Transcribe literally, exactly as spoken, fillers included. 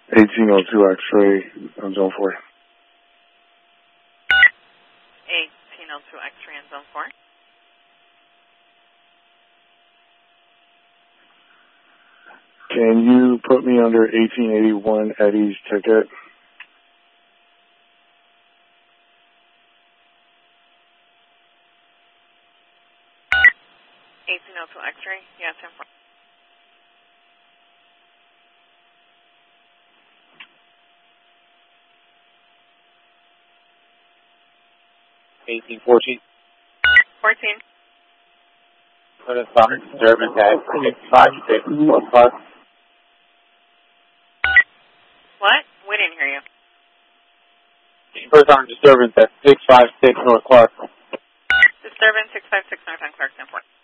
eighteen oh two X-ray on zone four. eighteen oh two X-ray on zone four. Can you put me under eighteen eighty-one Eddie's ticket? eighteen oh two X-ray, yeah, ten four. eighteen fourteen. fourteen. Put us on disturbance at six five six North Clark. What? We didn't hear you. Put us on disturbance at six five six North Clark. Disturbance six five six North on Clark, ten four.